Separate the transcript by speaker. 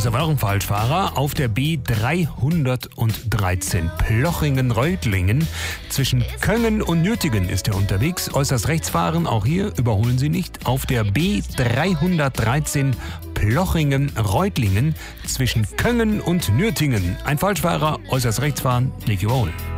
Speaker 1: ist aber auch ein Falschfahrer. Auf der B313 Plochingen-Reutlingen zwischen Köngen und Nürtingen ist er unterwegs. Äußerst rechts fahren, auch hier überholen Sie nicht. Auf der B313 Plochingen-Reutlingen zwischen Köngen und Nürtingen. Ein Falschfahrer, äußerst rechts fahren, nicht überholen.